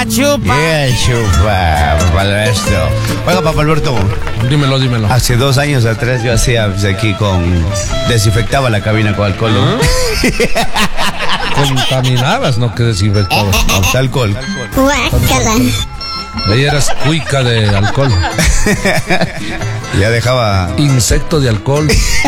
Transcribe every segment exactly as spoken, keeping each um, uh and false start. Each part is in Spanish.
chupa, chupa. ¿Qué chupa, Papá Alberto? Oiga, Papá Alberto. Dímelo, dímelo. Hace dos años atrás yo hacía pues, aquí con... Desinfectaba la cabina con alcohol. ¿No? Contaminabas, no que desinfectabas. Con alcohol. Guácala. Ahí eras cuica de alcohol. Ya dejaba... Insecto de alcohol.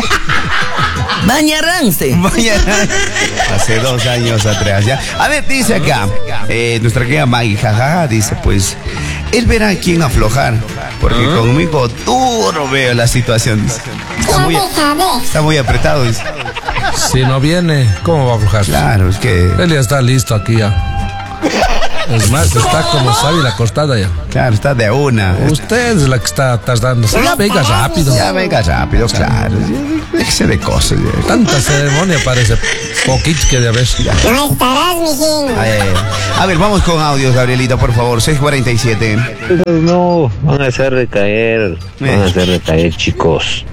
Bañarrance. Hace dos años atrás, ya. A ver, dice acá, eh, nuestra querida Maggie, jajaja, dice, pues, él verá a quién aflojar, porque ¿Ah? conmigo duro veo la situación. Está muy, está muy apretado, dice. Si no viene, ¿cómo va a aflojar? Claro, es que... Él ya está listo aquí ya. Es más, está como sábila acostada ya. Claro, está de una. Usted es la que está tardando. Ya venga rápido. Ya venga rápido, claro. Déjese de cosas. Ya. Tanta ceremonia parece poquitque de haber. No estarás, mijín. A ver, a ver, vamos con audios, Gabrielita, por favor. seis cuarenta y siete. No, van a hacer recaer. Van a hacer recaer, chicos.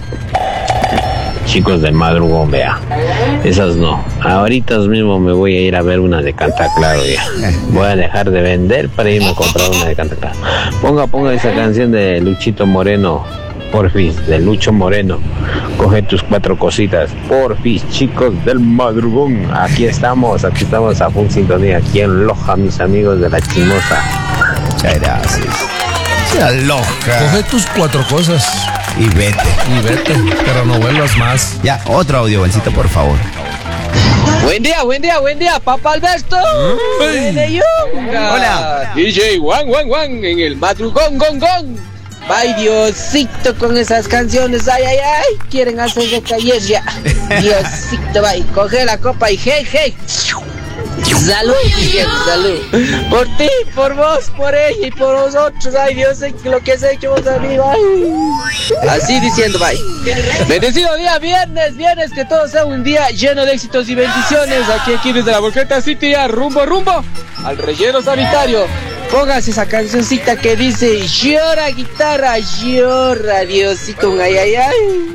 Chicos del madrugón, vea. Esas no. Ahorita mismo me voy a ir a ver una de Cantaclaro ya. Voy a dejar de vender para irme a comprar una de Cantaclaro. Ponga, ponga esa canción de Luchito Moreno. Porfis, de Lucho Moreno. Coge tus cuatro cositas. Porfis, chicos del madrugón. Aquí estamos, aquí estamos a full sintonía. Aquí en Loja, mis amigos de la Chimosa. Muchas gracias. Sea loca. Coge tus cuatro cosas. Y vete. Y vete, pero no vuelvas más. Ya, otro audio, Bencito, por favor. Buen día, buen día, buen día, Papá Alberto. Hey. Hola. D J Juan, Juan, Juan, en el madrugón, gong, gong. Ay, Diosito, con esas canciones, ay, ay, ay, quieren hacer recaer ya. Diosito, va, coge la copa y hey, hey. Salud, Miguel, salud. Por ti, por vos, por ella y por nosotros. Ay, Dios, sé lo que has hecho vos, amigo. Ay. Así diciendo, bye. Bendecido día, viernes, viernes, que todo sea un día lleno de éxitos y bendiciones. Aquí, aquí desde la Volqueta City, ya, rumbo, rumbo al relleno sanitario. Póngase esa cancioncita que dice: llora guitarra, llora, Diosito, un ay, ay, ay.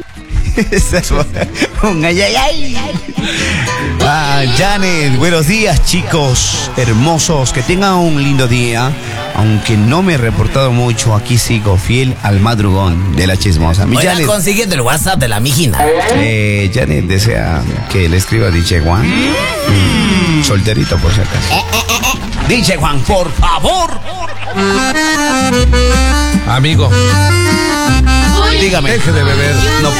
Un ay, ay, ay. Ah, Janet, buenos días, chicos hermosos, que tengan un lindo día. Aunque no me he reportado mucho, aquí sigo fiel al madrugón de la Chismosa. Mi Oiga, Janet, consiguiendo el WhatsApp de la mijina. eh, Janet desea que le escriba a D J Juan. Mm, solterito, por si acaso. Eh, eh, eh, eh. D J Juan, por favor. Amigo, Dígame. deje de beber. No